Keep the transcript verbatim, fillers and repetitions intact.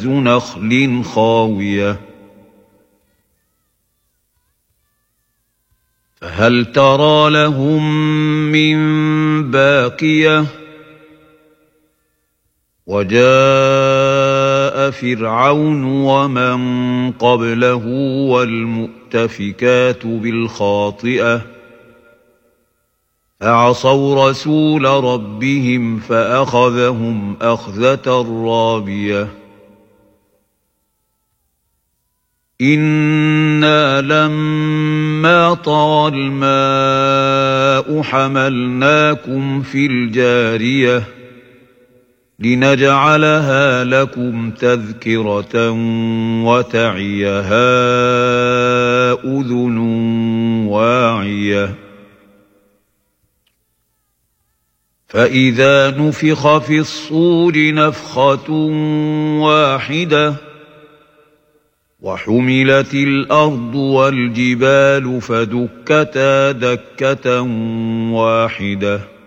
نخل خاوية فهل ترى لهم من باقية وجاء فرعون ومن قبله والمؤتفكات بالخاطئة فعصوا رسول ربهم فأخذهم أخذة رابية إنا لما طغى الماء حملناكم في الجارية لنجعلها لكم تذكرة وتعيها أذن واعية فإذا نفخ في الصور نفخة واحدة وحملت الأرض والجبال فدكتا دكة واحدة